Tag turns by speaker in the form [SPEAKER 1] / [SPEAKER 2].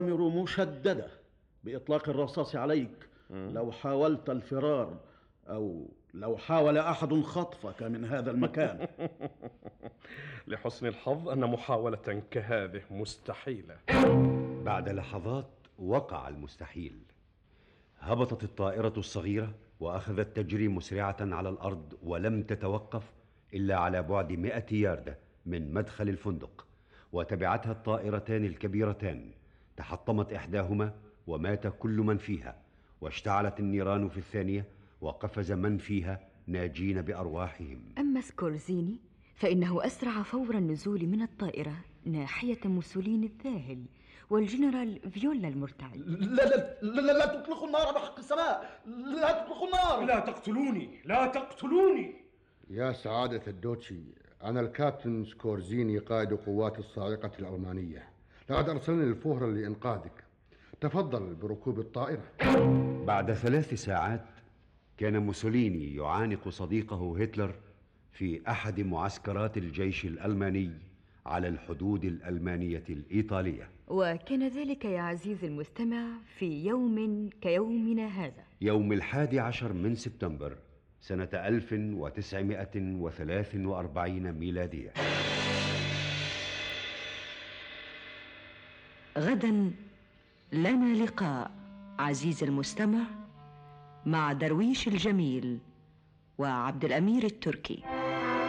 [SPEAKER 1] مشددة بإطلاق الرصاص عليك لو حاولت الفرار، أو لو حاول أحد خطفك من هذا المكان.
[SPEAKER 2] لحسن الحظ أن محاولة كهذه مستحيلة.
[SPEAKER 3] بعد لحظات وقع المستحيل. هبطت الطائرة الصغيرة وأخذت تجري مسرعة على الأرض، ولم تتوقف إلا على بعد 100 ياردة من مدخل الفندق، وتبعتها الطائرتان الكبيرتان. تحطمت إحداهما ومات كل من فيها، واشتعلت النيران في الثانية وقفز من فيها ناجين بأرواحهم.
[SPEAKER 4] أما سكورزيني فإنه أسرع فور النزول من الطائرة ناحية موسوليني الذاهل والجنرال فيولا المرتعد.
[SPEAKER 1] لا تطلقوا النار بحق السماء، لا تطلقوا النار.
[SPEAKER 2] لا تقتلوني، لا تقتلوني.
[SPEAKER 5] يا سعادة الدوتشي، أنا الكابتن سكورزيني قائد قوات الصاعقة الألمانية. لقد أرسلني الفهرة لإنقاذك. تفضل بركوب الطائرة.
[SPEAKER 3] بعد 3 ساعات كان موسوليني يعانق صديقه هتلر في أحد معسكرات الجيش الألماني على الحدود الألمانية الإيطالية.
[SPEAKER 4] وكان ذلك يا عزيز المستمع في يوم كيومنا هذا،
[SPEAKER 3] يوم 11 من سبتمبر سنة 1943 ميلادية.
[SPEAKER 6] غدا لنا لقاء عزيز المستمع مع درويش الجميل وعبد الأمير التركي.